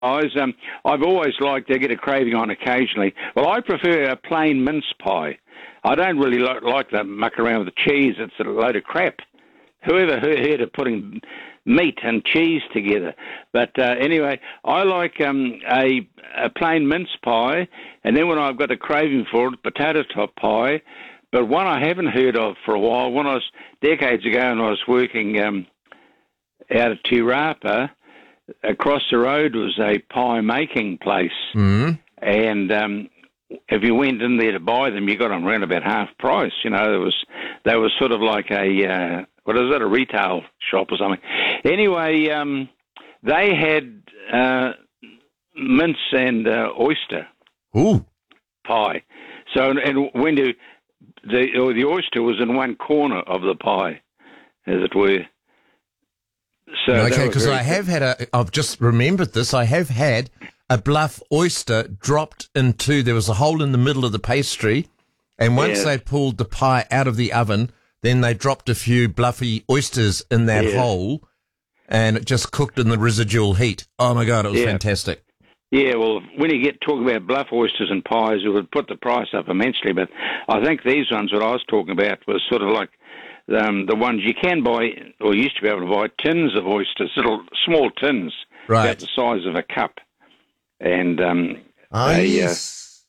pies. I've always liked to get a craving on occasionally. Well, I prefer a plain mince pie. I don't really like to muck around with the cheese. It's a load of crap. Whoever heard of putting meat and cheese together? But anyway, I like a plain mince pie, and then when I've got a craving for it, potato top pie. But one I haven't heard of for a while, when I was decades ago and I was working out at Tirapa, across the road was a pie making place. Mm. And if you went in there to buy them, you got them around about half price. You know, they was sort of like a a retail shop or something. Anyway, they had mince and oyster pie. So, and when the oyster was in one corner of the pie, as it were. So okay, because I've just remembered this. I have had a bluff oyster dropped into, there was a hole in the middle of the pastry, and once they pulled the pie out of the oven, then they dropped a few bluffy oysters in that hole, and it just cooked in the residual heat. Oh my God, it was fantastic. Yeah, well, when you get talking about bluff oysters and pies, it would put the price up immensely, but I think these ones that I was talking about was sort of like the ones you can buy, or used to be able to buy, tins of oysters, little small tins, about the size of a cup. And yes.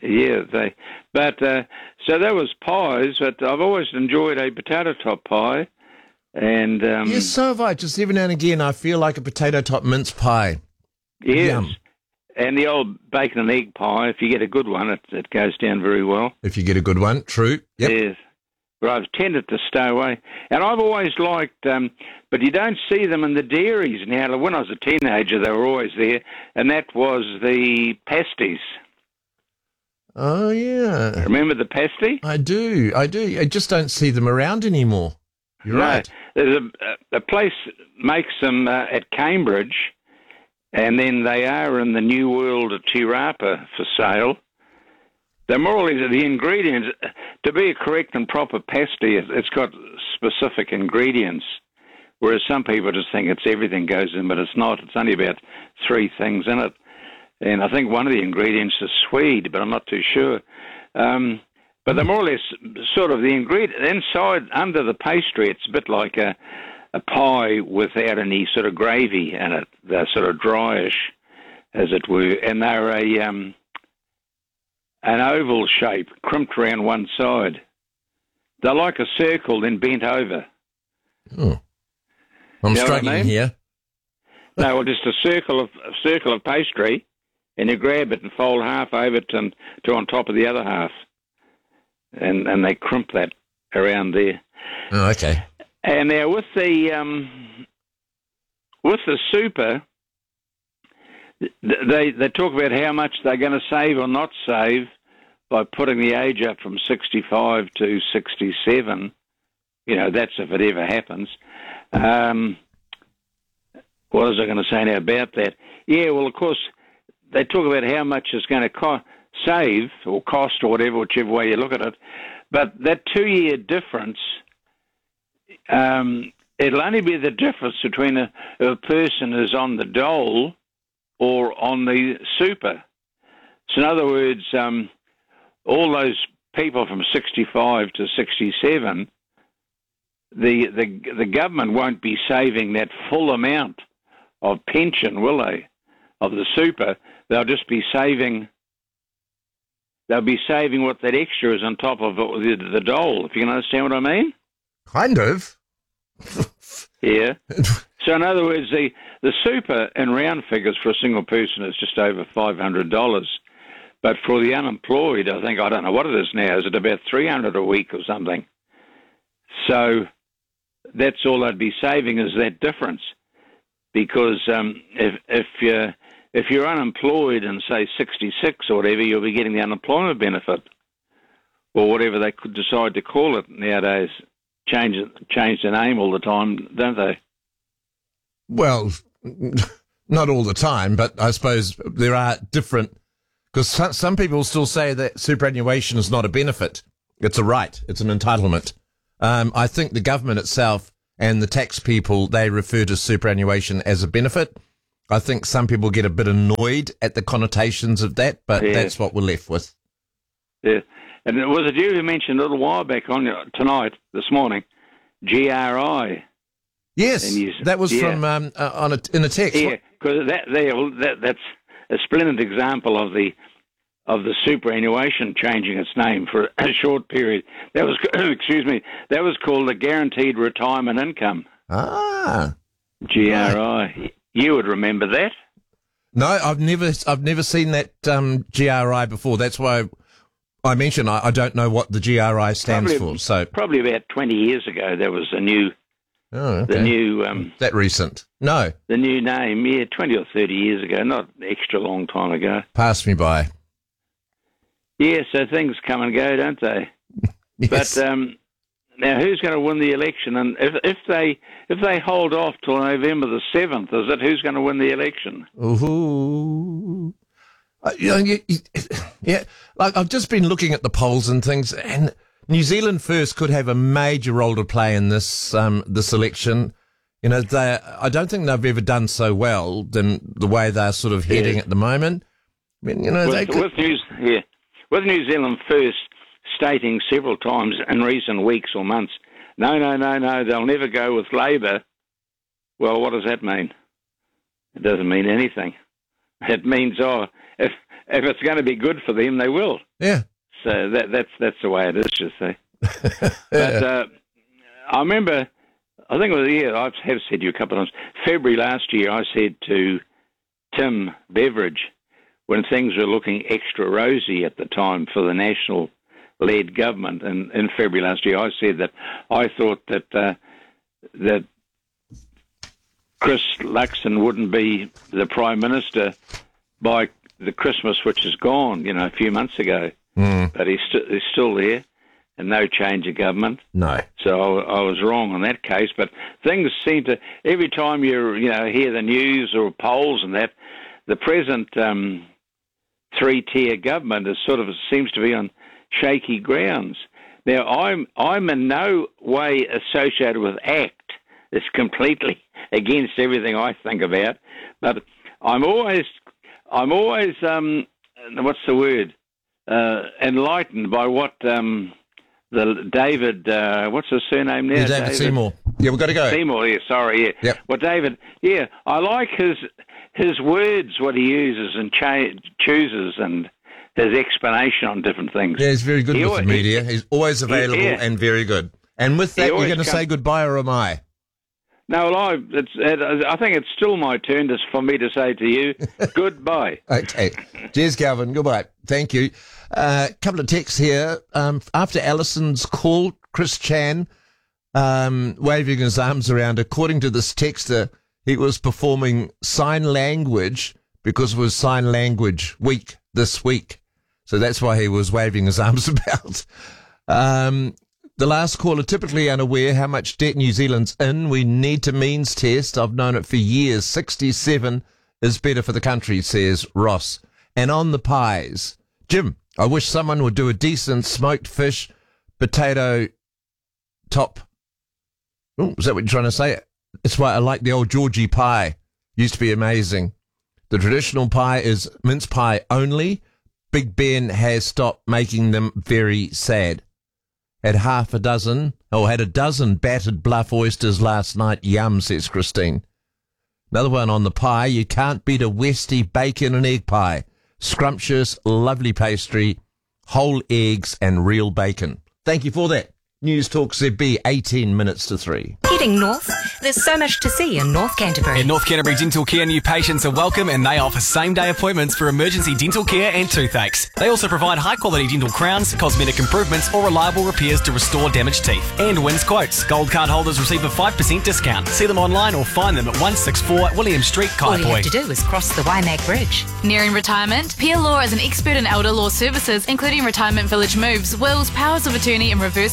So that was pies, but I've always enjoyed a potato top pie. And yes, so have I. Just every now and again, I feel like a potato top mince pie. Yes. Yum. And the old bacon and egg pie, if you get a good one, it goes down very well. If you get a good one, true. Yep. Yes. But I've tended to stay away. And I've always liked, but you don't see them in the dairies now. When I was a teenager, they were always there, and that was the pasties. Oh, yeah. Remember the pasty? I do. I just don't see them around anymore. You're right. There's a place makes them at Cambridge, and then they are in the New World at Tirapa for sale. They're more or less the ingredients. To be a correct and proper pasty, it's got specific ingredients, whereas some people just think it's everything goes in, but it's not. It's only about 3 things in it. And I think one of the ingredients is swede, but I'm not too sure. But they're more or less sort of the ingredient. Inside, under the pastry, it's a bit like a pie without any sort of gravy in it. They're sort of dryish, as it were. And they're an oval shape, crimped around one side. They're like a circle, then bent over. Oh, I'm struggling here. No, well, just a circle of pastry, and you grab it and fold half over to on top of the other half, and they crimp that around there. Oh, okay. And now with the super, they talk about how much they're going to save or not save by putting the age up from 65 to 67. You know, that's if it ever happens. What was I going to say now about that? Yeah, well, of course, they talk about how much it's going to save or cost or whatever, whichever way you look at it. But that 2-year difference, it'll only be the difference between a person who's on the dole or on the super. So in other words, all those people from 65 to 67, the government won't be saving that full amount of pension, will they, of the super? They'll just be saving. They'll be saving what that extra is on top of the dole. If you can understand what I mean. Kind of. Yeah. So in other words, the super in round figures for a single person is just over $500. But for the unemployed, I don't know what it is now. Is it about $300 a week or something? So that's all they'd be saving is that difference. Because if you're unemployed and say 66 or whatever, you'll be getting the unemployment benefit, or whatever they could decide to call it nowadays. Change the name all the time, don't they? Well, not all the time, but I suppose there are different. Because some people still say that superannuation is not a benefit; it's a right, it's an entitlement. I think the government itself and the tax people, they refer to superannuation as a benefit. I think some people get a bit annoyed at the connotations of that, but that's what we're left with. Yeah. And was it you who mentioned a little while back this morning, GRI? Yes, that was from in a text. Yeah, because that's a splendid example of the superannuation changing its name for a short period. That was that was called the Guaranteed Retirement Income. Ah, GRI. Right. You would remember that? No, I've never seen that GRI before. That's why I mentioned I don't know what the GRI stands for. So probably about 20 years ago, there was a new. Oh, okay. The new that recent? No, the new name. Yeah, 20 or 30 years ago, not an extra long time ago. Passed me by. Yeah, so things come and go, don't they? Yes. But now, who's going to win the election? And if they hold off till November the 7th, is it who's going to win the election? Ooh. Yeah. Like I've just been looking at the polls and things, and New Zealand First could have a major role to play in this election. You know, I don't think they've ever done so well than the way they're sort of heading at the moment. I mean, you know, with New Zealand First stating several times in recent weeks or months, no, they'll never go with Labour. Well, what does that mean? It doesn't mean anything. It means, if it's going to be good for them, they will. Yeah. So that's the way it is, you see. But I remember, I think it was I have said to you a couple of times, February last year, I said to Tim Beveridge, when things were looking extra rosy at the time for the national-led government, and in February last year, I said that I thought that Chris Luxon wouldn't be the Prime Minister by the Christmas which is gone, a few months ago. But he's still there, and no change of government. No. So I was wrong on that case. But things seem to, every time you hear the news or polls and that, the present three-tier government seems to be on shaky grounds. Now, I'm in no way associated with ACT. It's completely against everything I think about. But I'm always what's the word? Enlightened by what the David, what's his surname now? Yeah, David Seymour. Yeah, we've got to go. Seymour, yeah, sorry, yeah. Yep. Well, David, yeah, I like his words, what he uses and chooses, and his explanation on different things. Yeah, he's very good with the media. He's always available and very good. And with that, you're going to say goodbye, or am I? No, well, I think it's still my turn for me to say to you, goodbye. Okay. Cheers, Calvin. Goodbye. Thank you. Couple of texts here. After Alison's call, Chris Chan waving his arms around. According to this texter, he was performing sign language because it was Sign Language Week this week. So that's why he was waving his arms about. The last caller, typically unaware how much debt New Zealand's in. We need to means test. I've known it for years. 67 is better for the country, says Ross. And on the pies, Jim, I wish someone would do a decent smoked fish, potato top. Oh, is that what you're trying to say? That's why I like the old Georgie pie. Used to be amazing. The traditional pie is mince pie only. Big Ben has stopped making them. Very sad. Had a dozen battered bluff oysters last night. Yum, says Christine. Another one on the pie. You can't beat a Westie bacon and egg pie. Scrumptious, lovely pastry, whole eggs and real bacon. Thank you for that. News Talk ZB, 18 minutes to 3. Heading north, there's so much to see in North Canterbury. In North Canterbury Dental Care, new patients are welcome and they offer same-day appointments for emergency dental care and toothaches. They also provide high-quality dental crowns, cosmetic improvements or reliable repairs to restore damaged teeth. And wins quotes. Gold card holders receive a 5% discount. See them online or find them at 164 William Street, Kaipoi. All you have to do is cross the Waimak Bridge. Nearing retirement? Pia Law is an expert in elder law services, including retirement village moves, wills, powers of attorney and reverse mortgages.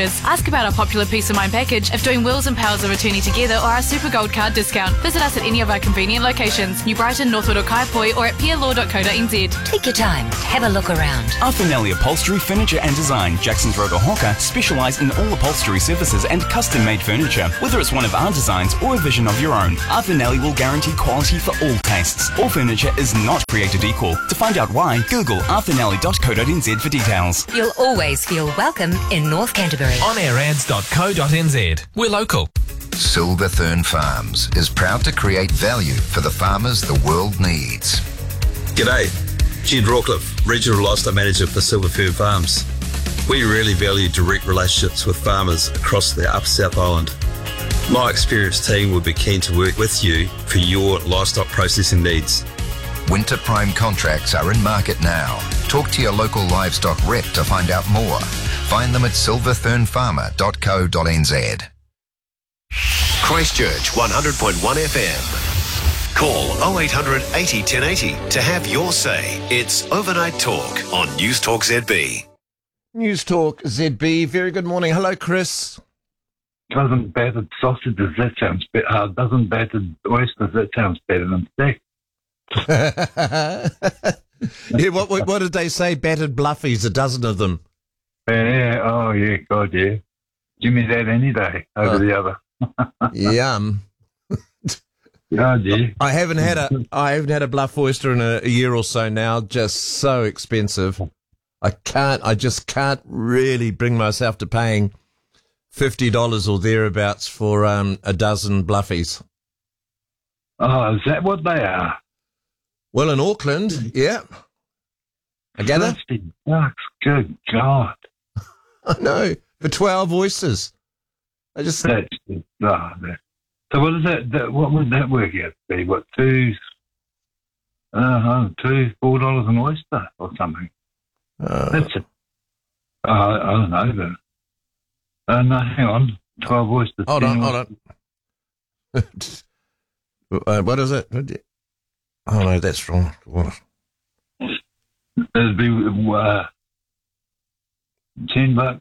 packages. Ask about our popular Peace of Mind package if doing wills and powers of attorney together, or our Super Gold card discount. Visit us at any of our convenient locations, New Brighton, Northwood or Kaipoi, or at peerlaw.co.nz. Take your time. Have a look around. Arthur Upholstery, Furniture and Design, Jackson's Road or Hawker, specialise in all upholstery services and custom-made furniture. Whether it's one of our designs or a vision of your own, Arthur will guarantee quality for all tastes. All furniture is not created equal. To find out why, Google arthurnelly.co.nz for details. You'll always feel welcome in North Canterbury. onAirAds.co.nz. We're local. Silverthorn Farms is proud to create value for the farmers the world needs. G'day, Jed Rawcliffe, Regional Livestock Manager for Silverthorn Farms. We really value direct relationships with farmers across the Upper South Island. My experienced team would be keen to work with you for your livestock processing needs. Winter prime contracts are in market now. Talk to your local livestock rep to find out more. Find them at silverthornfarmer.co.nz. Christchurch 100.1 FM. Call 0800 80 1080 to have your say. It's Overnight Talk on News Talk ZB. News Talk ZB. Very good morning. Hello, Chris. Doesn't battered sausages, that sounds better. Doesn't battered oysters, that sounds better than steak. Yeah, what did they say? Battered bluffies, a dozen of them. Yeah, oh yeah, God, yeah. Give me that any day over the other. Yum. God, yeah. I haven't had a bluff oyster in a year or so now. Just so expensive. I just can't really bring myself to paying $50 or thereabouts for a dozen bluffies. Oh, is that what they are? Well, in Auckland, yeah. I gather. $50, good God. I know, for 12 oysters. So what is that? What would that work out to be? What, $4 an oyster or something? That's it. I don't know, but no, hang on. 12 oysters. Hold on. What is it? Oh, no, that's wrong. What? It'd be $10. $10.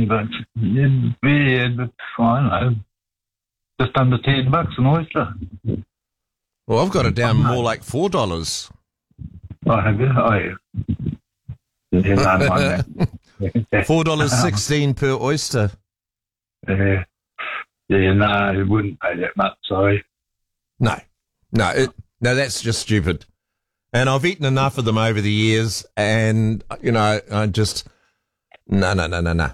Yeah, but I don't know. Just under $10 an oyster. Well, I've got it down more like $4. Oh, have you? Oh, yeah. $4.16 per oyster. No, it wouldn't pay that much, sorry. No, that's just stupid. And I've eaten enough of them over the years, and, I just, no.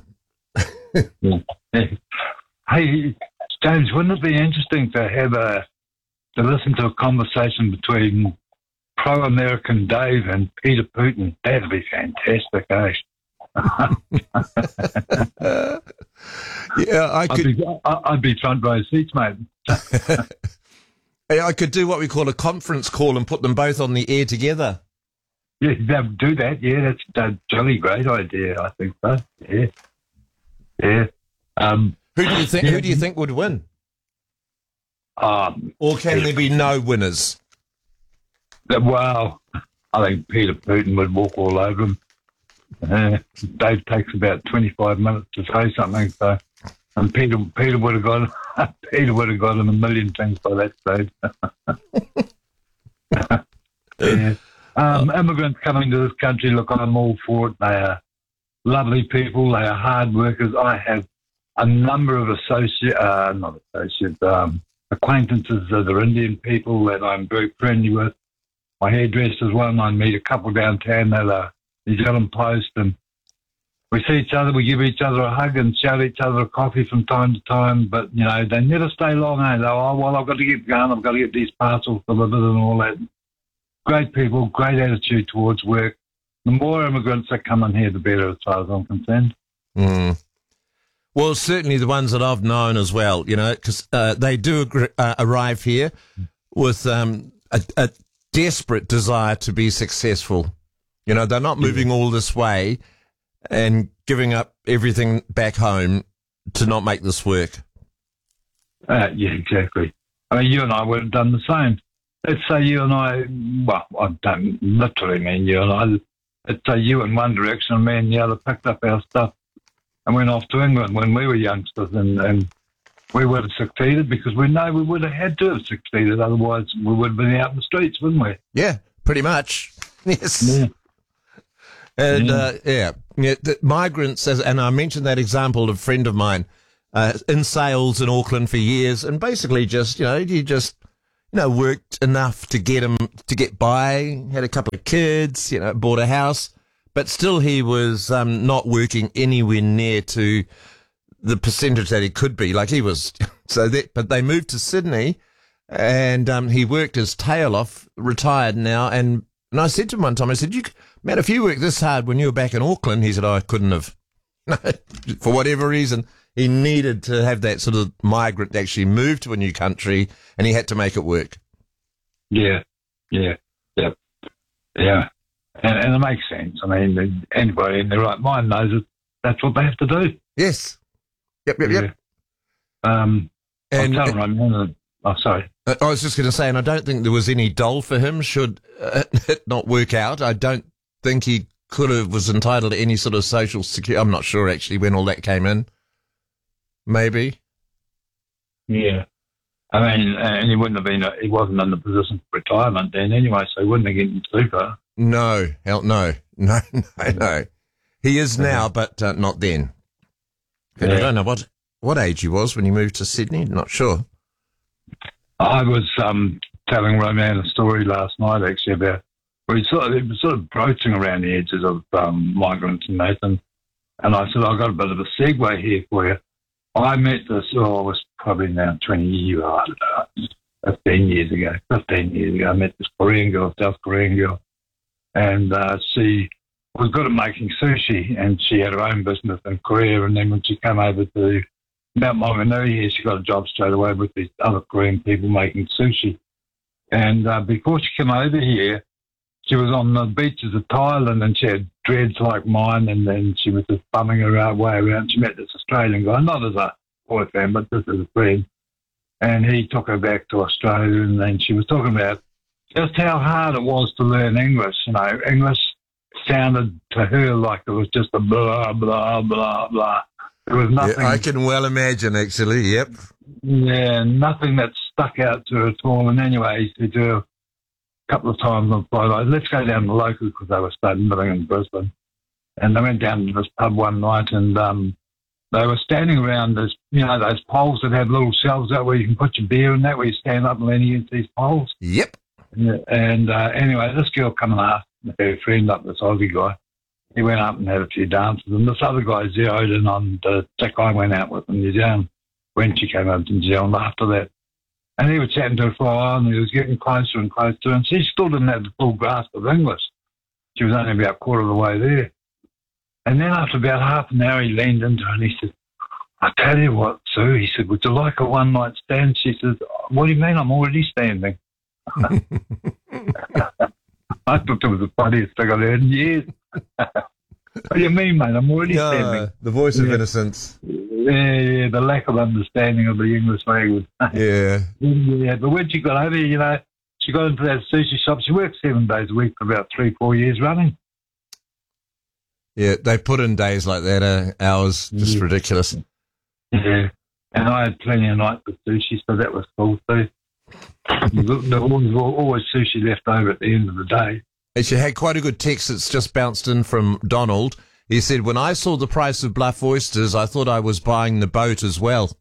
Hey, James, wouldn't it be interesting to listen to a conversation between pro-American Dave and Peter Putin? That'd be fantastic, eh? Yeah, I'd be front row seats, mate. I could do what we call a conference call and put them both on the air together. Yeah, do that. Yeah, that's a jolly great idea. I think so. Yeah. Who do you think would win? Or can there be no winners? Well, I think Peter Putin would walk all over him. Dave takes about 25 minutes to say something, so and Peter would have got him a million things by that stage. Yeah. Immigrants coming to this country, look, I'm all for it. They are lovely people. They are hard workers. I have a number of acquaintances that are Indian people that I'm very friendly with. My hairdresser's one. I meet a couple downtown that are New Zealand Post, and we see each other, we give each other a hug and shout each other a coffee from time to time, but, they never stay long, eh? I've got to get going, I've got to get these parcels delivered and all that. Great people, great attitude towards work. The more immigrants that come in here, the better, as far as I'm concerned. Well, certainly the ones that I've known as well, because they do arrive here with a desperate desire to be successful. They're not moving all this way and giving up everything back home to not make this work. Yeah, exactly. I mean, you and I would have done the same. Let's say you and I, well, I don't literally mean you and I, let's say you in one direction and me in the other picked up our stuff and went off to England when we were youngsters, and we would have succeeded because we know we would have had to have succeeded. Otherwise, we would have been out in the streets, wouldn't we? Yeah, pretty much. Yes. Yeah. And, the migrants, and I mentioned that example of a friend of mine, in sales in Auckland for years, and basically just, worked enough to get by, had a couple of kids, bought a house, but still he was, not working anywhere near to the percentage that he could be. Like he was, but they moved to Sydney, and, he worked his tail off, retired now, and I said to him one time, I said, man, if you worked this hard when you were back in Auckland, he said, I couldn't have. For whatever reason, he needed to have that sort of migrant actually move to a new country, and he had to make it work. Yeah. And it makes sense. I mean, anybody in their right mind knows that that's what they have to do. Yes. Yep. Sorry. I was just going to say, and I don't think there was any dole for him should it not work out. I don't think he was entitled to any sort of social security. I'm not sure actually when all that came in. Maybe. Yeah. I mean, and he wouldn't have been, he wasn't in the position for retirement then anyway, so he wouldn't have gotten super. No. He is now, but not then. And I don't know what age he was when he moved to Sydney. Not sure. I was telling Roman a story last night actually about where he was sort of broaching around the edges of migrants and Nathan. And I said, I've got a bit of a segue here for you. I met this, I was probably now 15 years ago, I met this South Korean girl. And she was good at making sushi, and she had her own business in Korea. And then when she came over to Mount Maunganui here, she got a job straight away with these other Korean people making sushi. And before she came over here, she was on the beaches of Thailand, and she had dreads like mine, and then she was just bumming her way around. She met this Australian guy, not as a boyfriend, but just as a friend. And he took her back to Australia, and then she was talking about just how hard it was to learn English. English sounded to her like it was just a blah, blah, blah, blah. There was nothing. Yeah, I can well imagine, actually, yep. Yeah, nothing that stuck out to her at all. And anyway, he said to her a couple of times on Friday, let's go down to the local, because they were starting living in Brisbane. And they went down to this pub one night, and they were standing around those poles that have little shelves out where you can put your beer in, that where you stand up and lean against these poles. Yep. And anyway, this girl come and asked her friend up, this Aussie guy. He went up and had a few dances, and this other guy zeroed in on the chick I went out with in New Zealand when she came over to New Zealand after that. And he was chatting to her for a while, and he was getting closer and closer to her, and she still didn't have the full grasp of English. She was only about a quarter of the way there. And then after about half an hour, he leaned into her and he said, I tell you what, Sue, he said, would you like a one-night stand? She says, what do you mean? I'm already standing. I thought it was the funniest thing I'd heard in years. What do you mean, mate? I'm already standing. The voice of innocence. Yeah, the lack of understanding of the English language. Yeah. But when she got over here, she got into that sushi shop. She worked 7 days a week for about 3-4 years running. Yeah, they put in days like that, hours, just ridiculous. Yeah, and I had plenty of nights with sushi, so that was cool too. There was always sushi left over at the end of the day. Actually, had quite a good text that's just bounced in from Donald. He said, when I saw the price of bluff oysters, I thought I was buying the boat as well.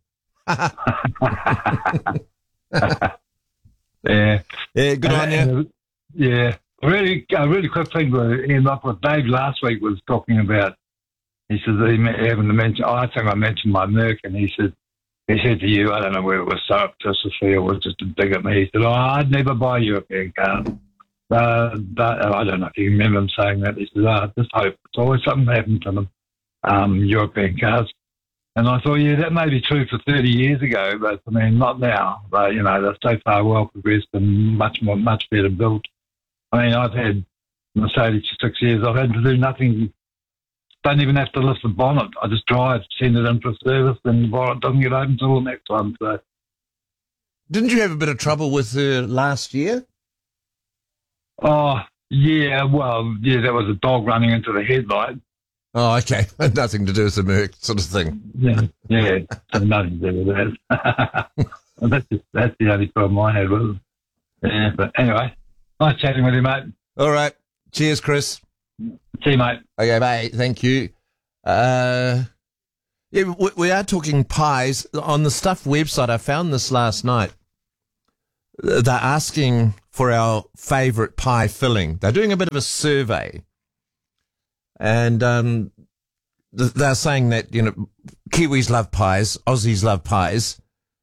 Yeah. Yeah, good on you. Yeah. A really quick thing to end up with. Dave last week was talking about, he says, having to mention, I think I mentioned my Merc, and he said to you, I don't know whether it was surreptitiously or was just a dig at me, he said, I'd never buy a European car. I don't know if you remember him saying that. He said, I just hope it's always something happened to them, European cars. And I thought, yeah, that may be true for 30 years ago, but I mean, not now. But, they're so far well progressed and much better built. I mean, I've had Mercedes for 6 years. I've had to do nothing. Don't even have to lift the bonnet. I just drive, send it in for service, and the bonnet doesn't get open until the next time. So, didn't you have a bit of trouble with her last year? Oh, yeah. Well, yeah, there was a dog running into the headlight. Oh, okay. Nothing to do with the Merc sort of thing. Yeah, nothing to do with that. That's the only problem I had with it. Yeah, but anyway, nice chatting with you, mate. All right. Cheers, Chris. See you, mate. Okay, mate. Thank you. Yeah, we are talking pies. On the Stuff website, I found this last night. They're asking for our favourite pie filling. They're doing a bit of a survey. And they're saying that, Kiwis love pies, Aussies love pies.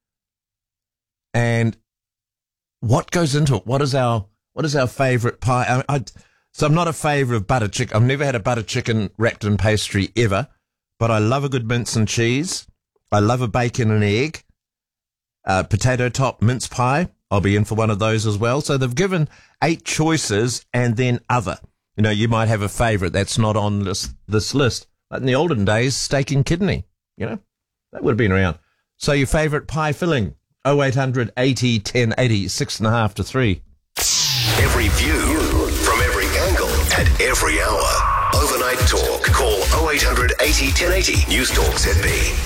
And what goes into it? What is our favourite pie? So I'm not a favourite of butter chicken. I've never had a butter chicken wrapped in pastry ever, but I love a good mince and cheese. I love a bacon and egg, potato top mince pie. I'll be in for one of those as well. So they've given 8 choices and then other. You might have a favourite that's not on this list. But in the olden days, steak and kidney, that would have been around. So your favourite pie filling, 0800 80 10 80, 6.5 to 3. Every view from every angle at every hour. Overnight Talk. Call 0800 80 1080. News Talk ZB.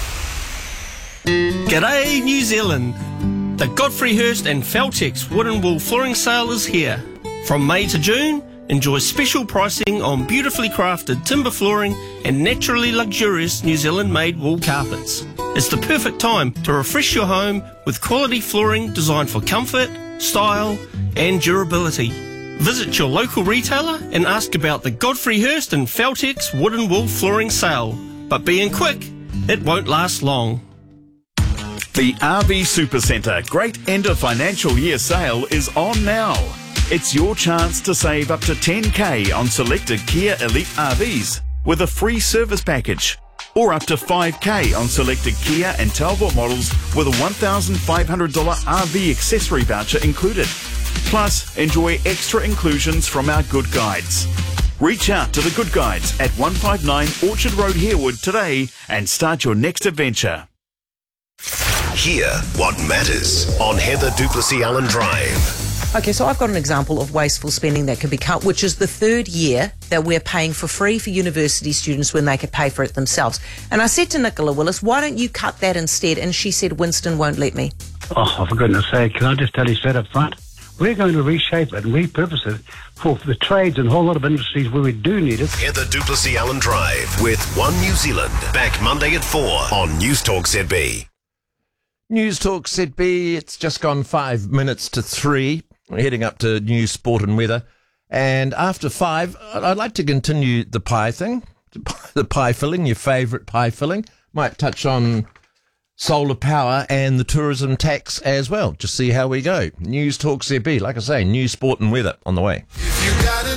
G'day, New Zealand. The Godfrey Hirst and Feltex Wood and Wool Flooring Sale is here. From May to June, enjoy special pricing on beautifully crafted timber flooring and naturally luxurious New Zealand-made wool carpets. It's the perfect time to refresh your home with quality flooring designed for comfort, style and durability. Visit your local retailer and ask about the Godfrey Hirst and Feltex Wood and Wool Flooring Sale. But being quick, it won't last long. The RV Supercentre Great End of Financial Year Sale is on now. It's your chance to save up to $10,000 on selected Kia Elite RVs with a free service package, or up to $5,000 on selected Kia and Talbot models with a $1,500 RV accessory voucher included. Plus, enjoy extra inclusions from our Good Guides. Reach out to the Good Guides at 159 Orchard Road, Harewood today and start your next adventure. Hear what matters on Heather Duplessis Allen Drive. Okay, so I've got an example of wasteful spending that can be cut, which is the 3rd year that we're paying for free for university students when they could pay for it themselves. And I said to Nicola Willis, why don't you cut that instead? And she said, Winston won't let me. Oh, for goodness sake, can I just tell you straight up front? We're going to reshape it and repurpose it for the trades and a whole lot of industries where we do need it. Heather Duplessis Allen Drive with One New Zealand. Back Monday at 4 on News Talk ZB. News Talk ZB, it's just gone 5 minutes to 3. We're heading up to news, sport and weather. And after 5, I'd like to continue the pie thing, the pie filling, your favourite pie filling. Might touch on solar power and the tourism tax as well. Just see how we go. News Talk ZB, like I say, news, sport and weather on the way. If you got a